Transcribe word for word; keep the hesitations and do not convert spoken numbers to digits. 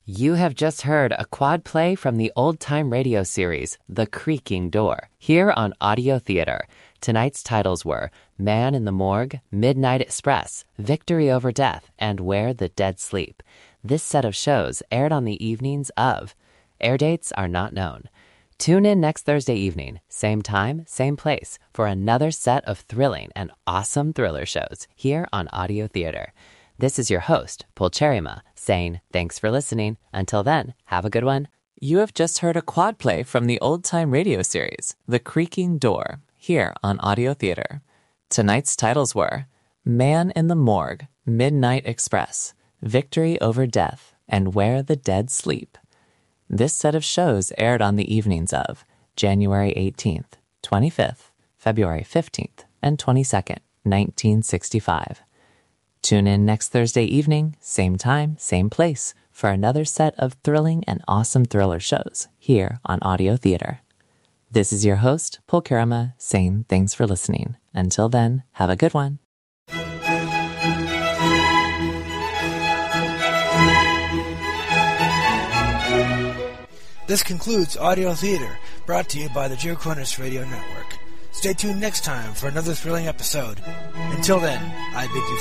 You have just heard a quad play from the old-time radio series, The Creaking Door, here on Audio Theater. Tonight's titles were Man in the Morgue, Midnight Express, Victory Over Death, and Where the Dead Sleep. This set of shows aired on the evenings of. Air dates are not known. Tune in next Thursday evening, same time, same place, for another set of thrilling and awesome thriller shows here on Audio Theater. This is your host, Pulcherima, saying thanks for listening. Until then, have a good one. You have just heard a quad play from the old-time radio series, The Creaking Door, here on Audio Theater. Tonight's titles were Man in the Morgue, Midnight Express, Victory Over Death, and Where the Dead Sleep. This set of shows aired on the evenings of January eighteenth, twenty-fifth, February fifteenth, and twenty-second, nineteen sixty-five. Tune in next Thursday evening, same time, same place, for another set of thrilling and awesome thriller shows here on Audio Theater. This is your host, Pulcherima, saying thanks for listening. Until then, have a good one. This concludes Audio Theater, brought to you by the Joe Cornish Radio Network. Stay tuned next time for another thrilling episode. Until then, I bid you